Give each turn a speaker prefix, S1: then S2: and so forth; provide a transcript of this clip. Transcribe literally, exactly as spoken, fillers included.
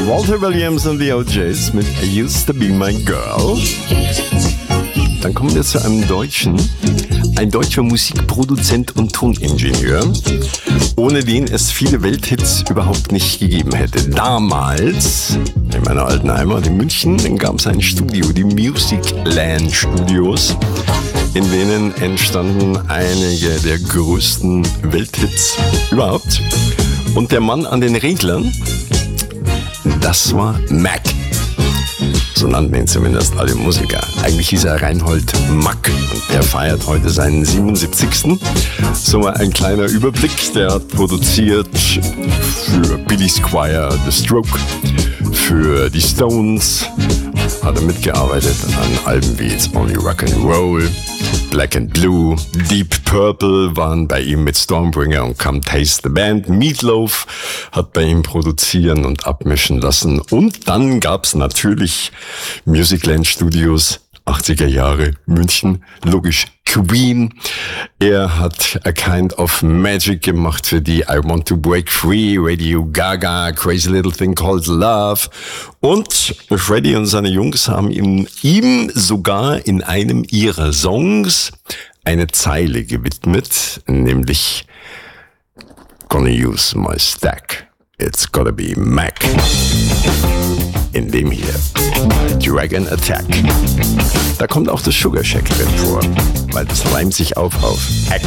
S1: Walter Williams und die O Js mit I Used to Be My Girl. Dann kommen wir zu einem Deutschen, ein deutscher Musikproduzent und Toningenieur, ohne den es viele Welthits überhaupt nicht gegeben hätte. Damals, in meiner alten Heimat in München, gab es ein Studio, die Musicland Studios, in denen entstanden einige der größten Welthits überhaupt. Und der Mann an den Reglern, das war Mac. So nannten ihn zumindest alle Musiker. Eigentlich hieß er Reinhold Mack und er feiert heute seinen siebenundsiebzigsten So mal ein kleiner Überblick. Der hat produziert für Billy Squier, The Stroke, für die Stones, hat er mitgearbeitet an Alben wie It's Only Rock and Roll, Black and Blue, Deep Purple waren bei ihm mit Stormbringer und Come Taste the Band. Meatloaf hat bei ihm produzieren und abmischen lassen. Und dann gab's natürlich Musicland Studios, achtziger Jahre, München, logisch Queen. Er hat A Kind of Magic gemacht für die I Want to Break Free, Radio Gaga, Crazy Little Thing Called Love. Und Freddie und seine Jungs haben ihm, ihm sogar in einem ihrer Songs eine Zeile gewidmet, nämlich Gonna use my stack, it's gotta be Mac. In dem hier, Dragon Attack. Da kommt auch das Sugar Shack drin vor, weil das reimt sich auf auf Ack.